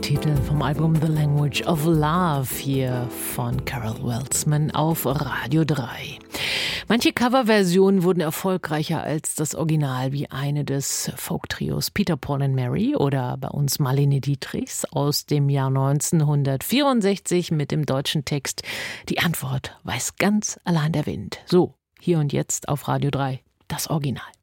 Titel vom Album The Language of Love hier von Carol Weltzman auf Radio 3. Manche Coverversionen wurden erfolgreicher als das Original, wie eine des Folk-Trios Peter, Paul and Mary oder bei uns Marlene Dietrichs aus dem Jahr 1964 mit dem deutschen Text Die Antwort weiß ganz allein der Wind. So, hier und jetzt auf Radio 3, das Original.